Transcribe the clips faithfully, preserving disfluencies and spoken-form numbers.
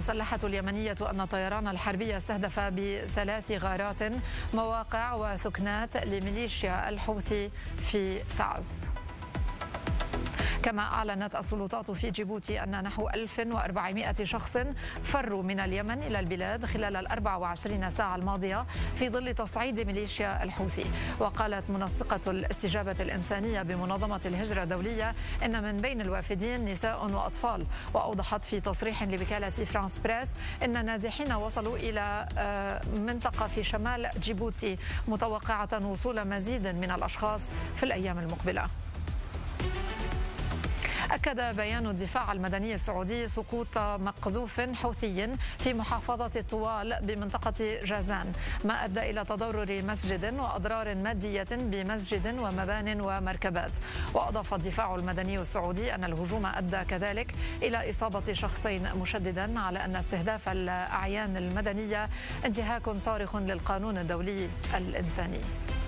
المسلحة اليمنية أن الطيران الحربي استهدف بثلاث غارات مواقع وثكنات لميليشيا الحوثي في تعز. كما أعلنت السلطات في جيبوتي أن نحو ألف وأربعمائة شخص فروا من اليمن إلى البلاد خلال الأربع وعشرين ساعة الماضية في ظل تصعيد ميليشيا الحوثي. وقالت منسقة الاستجابة الإنسانية بمنظمة الهجرة الدولية إن من بين الوافدين نساء وأطفال. وأوضحت في تصريح لوكالة فرانس بريس إن النازحين وصلوا إلى منطقة في شمال جيبوتي متوقعة وصول مزيد من الأشخاص في الأيام المقبلة. أكد بيان الدفاع المدني السعودي سقوط مقذوف حوثي في محافظة الطوال بمنطقة جازان، ما أدى إلى تضرر مسجد وأضرار مادية بمسجد ومبان ومركبات. وأضاف الدفاع المدني السعودي أن الهجوم أدى كذلك إلى إصابة شخصين، مشددا على أن استهداف الأعيان المدنية انتهاك صارخ للقانون الدولي الإنساني.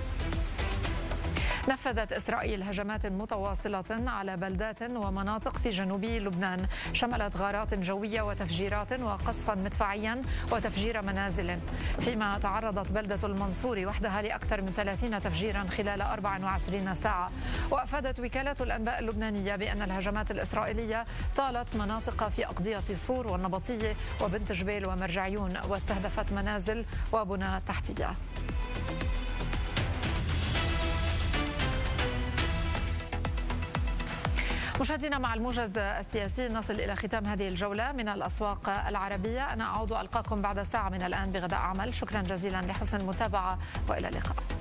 نفذت إسرائيل هجمات متواصلة على بلدات ومناطق في جنوب لبنان، شملت غارات جوية وتفجيرات وقصفا مدفعيا وتفجير منازل، فيما تعرضت بلدة المنصور وحدها لأكثر من ثلاثين تفجيرا خلال أربع وعشرين ساعة. وأفادت وكالة الأنباء اللبنانية بأن الهجمات الإسرائيلية طالت مناطق في أقضية صور والنبطية وبنت جبيل ومرجعيون، واستهدفت منازل وبنى تحتية. مشاهدينا، مع الموجز السياسي نصل إلى ختام هذه الجولة من الأسواق العربية. أنا أعود ألقاكم بعد ساعة من الآن بغداء عمل. شكرا جزيلا لحسن المتابعة وإلى اللقاء.